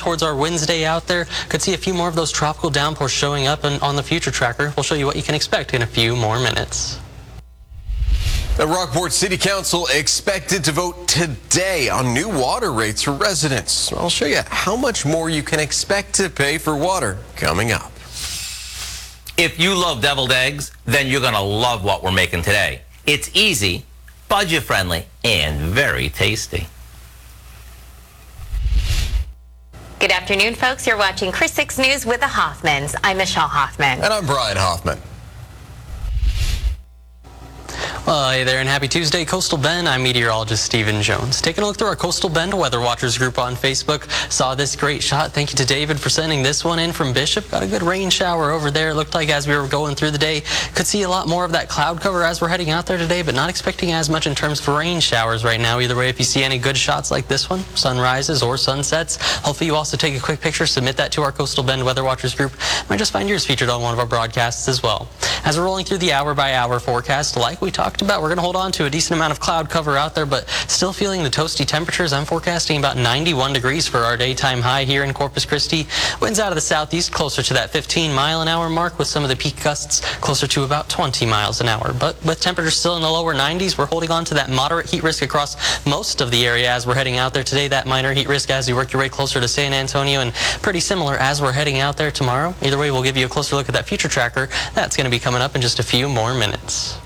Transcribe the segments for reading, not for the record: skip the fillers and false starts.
towards our Wednesday out there. Could see a few more of those tropical downpours showing up on the future tracker. We'll show you what you can expect in a few more minutes. The Rockport City Council expected to vote today on new water rates for residents. I'll show you how much more you can expect to pay for water coming up. If you love deviled eggs, then you're going to love what we're making today. It's easy, budget-friendly, and very tasty. Good afternoon, folks. You're watching Chris 6 News with the Hoffmans. I'm Michelle Hoffman. And I'm Brian Hoffman. Well, hey there and happy Tuesday, Coastal Bend. I'm meteorologist Stephen Jones. Taking a look through our Coastal Bend Weather Watchers group on Facebook. Saw this great shot. Thank you to David for sending this one in from Bishop. Got a good rain shower over there. It looked like as we were going through the day, could see a lot more of that cloud cover as we're heading out there today, but not expecting as much in terms of rain showers right now. Either way, if you see any good shots like this one, sunrises or sunsets, hopefully you also take a quick picture, submit that to our Coastal Bend Weather Watchers group. Might just find yours featured on one of our broadcasts as well. As we're rolling through the hour-by-hour forecast, like we talked about, we're going to hold on to a decent amount of cloud cover out there, but still feeling the toasty temperatures. I'm forecasting about 91 degrees for our daytime high here in Corpus Christi. Winds out of the southeast closer to that 15-mile-an-hour mark, with some of the peak gusts closer to about 20 miles an hour. But with temperatures still in the lower 90s, we're holding on to that moderate heat risk across most of the area as we're heading out there today. That minor heat risk as you work your way closer to San Antonio, and pretty similar as we're heading out there tomorrow. Either way, we'll give you a closer look at that future tracker. That's going to be coming up in just a few more minutes.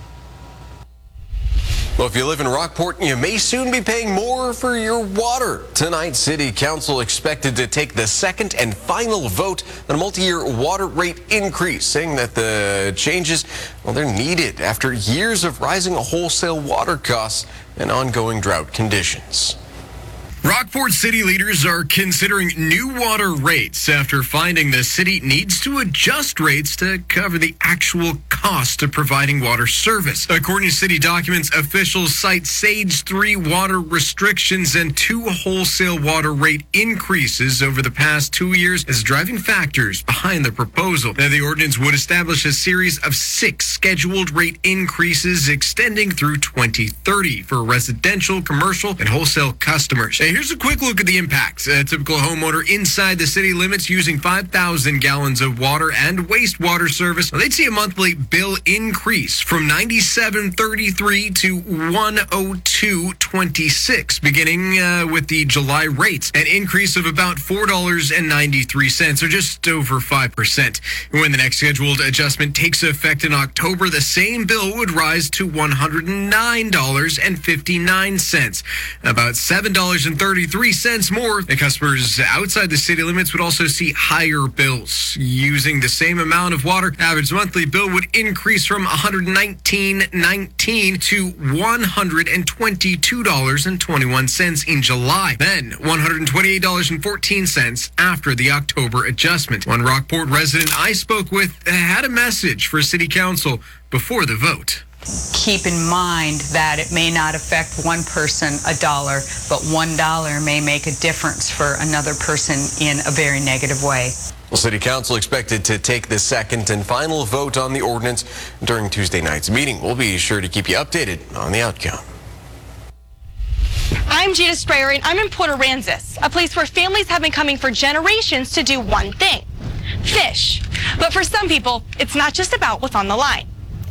Well, if you live in Rockport, you may soon be paying more for your water. Tonight, City Council expected to take the second and final vote on a multi-year water rate increase, saying that the changes, well, they're needed after years of rising wholesale water costs and ongoing drought conditions. Rockport city leaders are considering new water rates after finding the city needs to adjust rates to cover the actual cost of providing water service. According to city documents, officials cite Stage 3 water restrictions and 2 wholesale water rate increases over the past 2 years as driving factors behind the proposal. Now, the ordinance would establish a series of 6 scheduled rate increases extending through 2030 for residential, commercial, and wholesale customers. Here's a quick look at the impacts. A typical homeowner inside the city limits using 5,000 gallons of water and wastewater service, they'd see a monthly bill increase from $97.33 to $102.26, beginning with the July rates, an increase of about $4.93, or just over 5%. When the next scheduled adjustment takes effect in October, the same bill would rise to $109.59, about $7.33 more. The customers outside the city limits would also see higher bills. Using the same amount of water, average monthly bill would increase from $119.19 to $122.21 in July, then $128.14 after the October adjustment. One Rockport resident I spoke with had a message for City Council before the vote. Keep in mind that it may not affect one person $1, but $1 may make a difference for another person in a very negative way. Well, City Council expected to take the second and final vote on the ordinance during Tuesday night's meeting. We'll be sure to keep you updated on the outcome. I'm Gina Sprayer, and I'm in Port Aransas, a place where families have been coming for generations to do one thing: fish. But for some people, it's not just about what's on the line.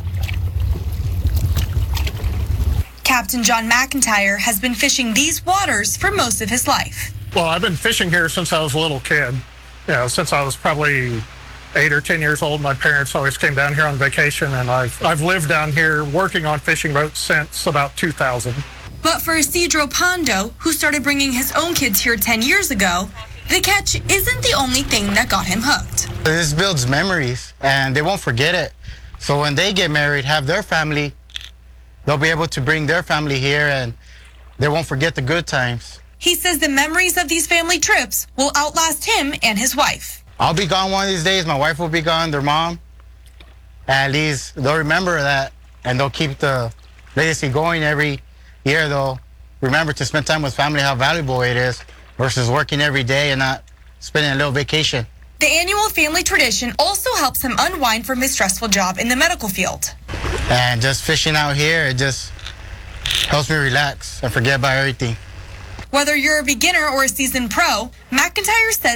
Captain John McIntyre has been fishing these waters for most of his life. Well, I've been fishing here since I was a little kid. Since I was probably 8 or 10 years old, my parents always came down here on vacation, and I've lived down here working on fishing boats since about 2000. But for Isidro Pondo, who started bringing his own kids here 10 years ago, the catch isn't the only thing that got him hooked. This builds memories, and they won't forget it. So when they get married, have their family, they'll be able to bring their family here, and they won't forget the good times. He says the memories of these family trips will outlast him and his wife. I'll be gone one of these days. My wife will be gone, their mom. At least they'll remember that, and they'll keep the legacy going every year. They'll remember to spend time with family, how valuable it is, versus working every day and not spending a little vacation. The annual family tradition also helps him unwind from his stressful job in the medical field. And just fishing out here, it just helps me relax and forget about everything. Whether you're a beginner or a seasoned pro, McIntyre says